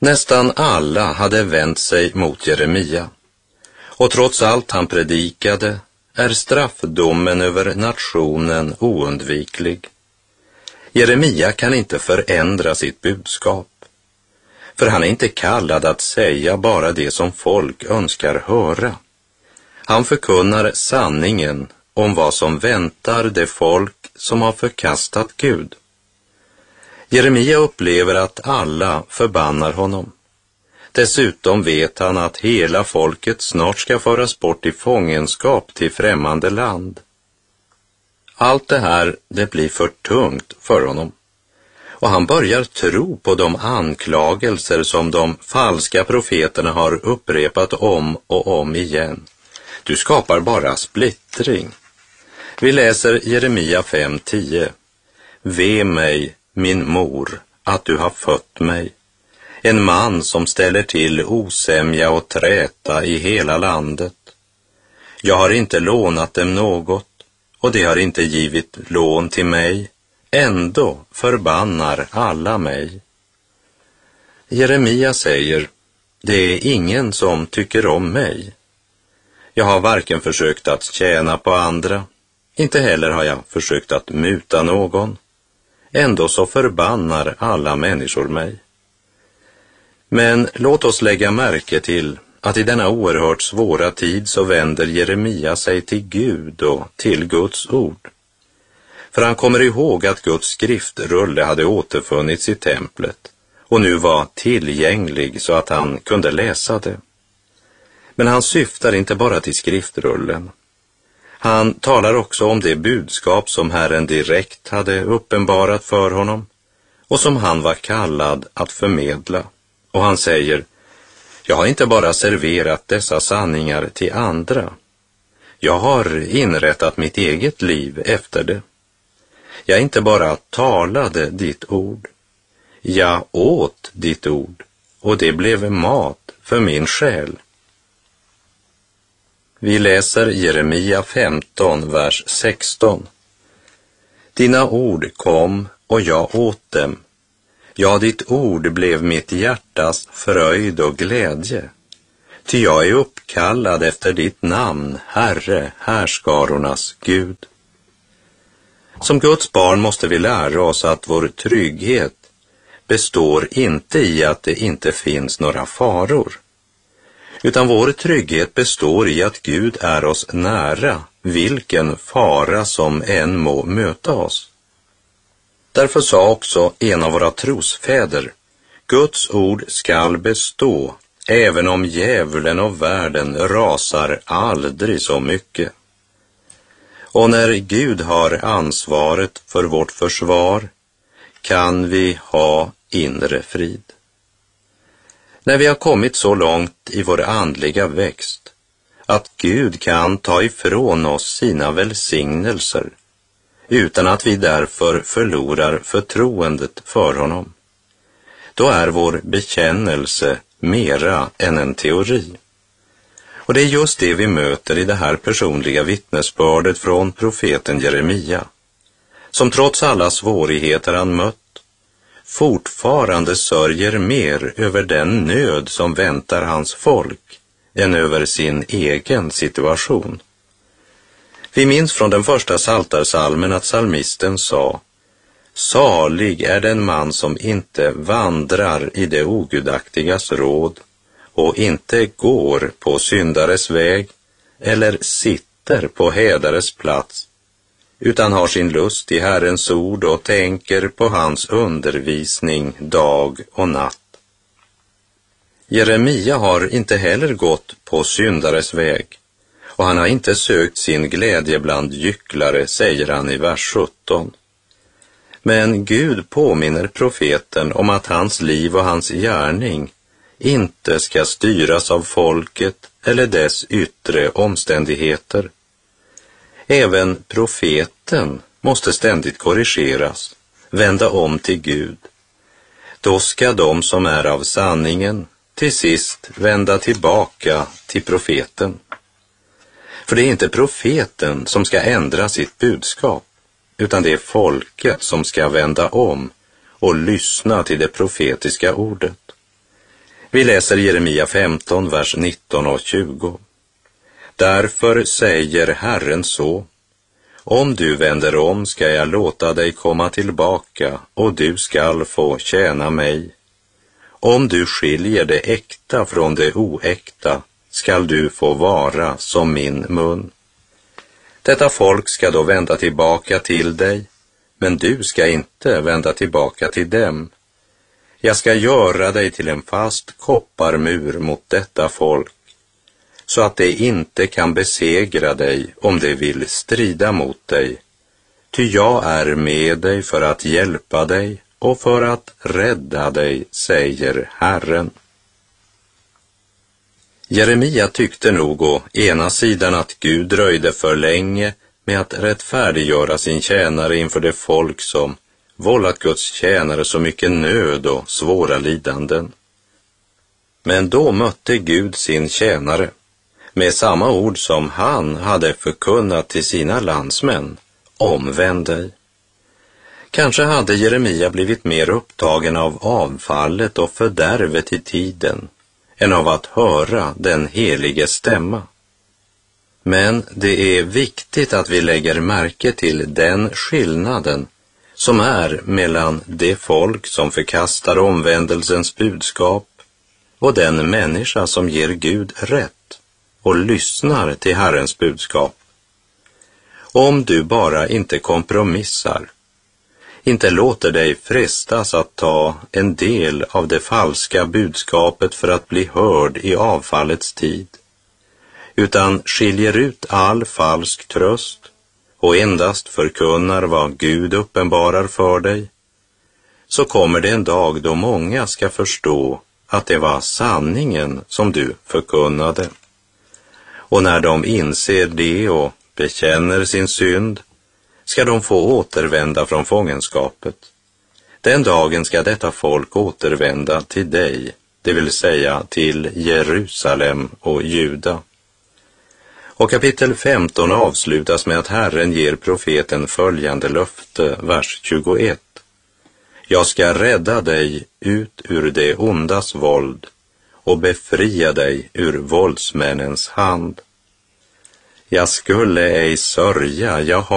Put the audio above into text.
Nästan alla hade vänt sig mot Jeremia, och trots allt han predikade är straffdomen över nationen oundviklig. Jeremia kan inte förändra sitt budskap, för han är inte kallad att säga bara det som folk önskar höra. Han förkunnar sanningen om vad som väntar det folk som har förkastat Gud. Jeremia upplever att alla förbannar honom. Dessutom vet han att hela folket snart ska föras bort i fångenskap till främmande land. Allt det här, det blir för tungt för honom. Och han börjar tro på de anklagelser som de falska profeterna har upprepat om och om igen. Du skapar bara splittring. Vi läser Jeremia 5:10. Ve mig, min mor, att du har fött mig. En man som ställer till osämja och träta i hela landet. Jag har inte lånat dem något, och de har inte givit lån till mig. Ändå förbannar alla mig. Jeremia säger, det är ingen som tycker om mig. Jag har varken försökt att tjäna på andra, inte heller har jag försökt att muta någon. Ändå så förbannar alla människor mig. Men låt oss lägga märke till att i denna oerhört svåra tid så vänder Jeremia sig till Gud och till Guds ord. För han kommer ihåg att Guds skriftrulle hade återfunnits i templet och nu var tillgänglig så att han kunde läsa det. Men han syftar inte bara till skriftrullen. Han talar också om det budskap som Herren direkt hade uppenbarat för honom och som han var kallad att förmedla. Och han säger, jag har inte bara serverat dessa sanningar till andra. Jag har inrättat mitt eget liv efter det. Jag inte bara talade ditt ord. Jag åt ditt ord och det blev mat för min själ. Vi läser Jeremia 15, vers 16. Dina ord kom och jag åt dem. Ja, ditt ord blev mitt hjärtas fröjd och glädje. Ty jag är uppkallad efter ditt namn, Herre, härskarornas Gud. Som Guds barn måste vi lära oss att vår trygghet består inte i att det inte finns några faror. Utan vår trygghet består i att Gud är oss nära, vilken fara som än må möta oss. Därför sa också en av våra trosfäder, Guds ord skall bestå, även om djävulen och världen rasar aldrig så mycket. Och när Gud har ansvaret för vårt försvar kan vi ha inre frid. När vi har kommit så långt i vår andliga växt att Gud kan ta ifrån oss sina välsignelser utan att vi därför förlorar förtroendet för honom, då är vår bekännelse mera än en teori. Och det är just det vi möter i det här personliga vittnesbördet från profeten Jeremia, som trots alla svårigheter han mött fortfarande sörjer mer över den nöd som väntar hans folk än över sin egen situation. Vi minns från den första psaltarpsalmen att psalmisten sa, salig är den man som inte vandrar i det ogudaktigas råd och inte går på syndares väg eller sitter på hädares plats, utan har sin lust i Herrens ord och tänker på hans undervisning dag och natt. Jeremia har inte heller gått på syndares väg, och han har inte sökt sin glädje bland gycklare, säger han i vers 17. Men Gud påminner profeten om att hans liv och hans gärning inte ska styras av folket eller dess yttre omständigheter. Även profeten måste ständigt korrigeras, vända om till Gud. Då ska de som är av sanningen till sist vända tillbaka till profeten. För det är inte profeten som ska ändra sitt budskap, utan det är folket som ska vända om och lyssna till det profetiska ordet. Vi läser Jeremia 15, vers 19 och 20. Därför säger Herren så: om du vänder om ska jag låta dig komma tillbaka och du skall få tjäna mig. Om du skiljer det äkta från det oäkta skall du få vara som min mun. Detta folk ska då vända tillbaka till dig, men du ska inte vända tillbaka till dem. Jag ska göra dig till en fast kopparmur mot detta folk, så att det inte kan besegra dig om det vill strida mot dig. Ty jag är med dig för att hjälpa dig och för att rädda dig, säger Herren. Jeremia tyckte nog å ena sidan att Gud dröjde för länge med att rättfärdiggöra sin tjänare inför det folk som vållat Guds tjänare så mycket nöd och svåra lidanden. Men då mötte Gud sin tjänare med samma ord som han hade förkunnat till sina landsmän: omvänd dig. Kanske hade Jeremia blivit mer upptagen av avfallet och fördärvet i tiden än av att höra den helige stämma. Men det är viktigt att vi lägger märke till den skillnaden som är mellan det folk som förkastar omvändelsens budskap och den människa som ger Gud rätt och lyssnar till Herrens budskap. Om du bara inte kompromissar, inte låter dig frestas att ta en del av det falska budskapet för att bli hörd i avfallets tid, utan skiljer ut all falsk tröst och endast förkunnar vad Gud uppenbarar för dig, så kommer det en dag då många ska förstå att det var sanningen som du förkunnade. Och när de inser det och bekänner sin synd, ska de få återvända från fångenskapet. Den dagen ska detta folk återvända till dig, det vill säga till Jerusalem och Juda. Och kapitel 15 avslutas med att Herren ger profeten följande löfte, vers 21. Jag ska rädda dig ut ur det ondas våld och befria dig ur våldsmännens hand. Jag skulle ej sörja, jag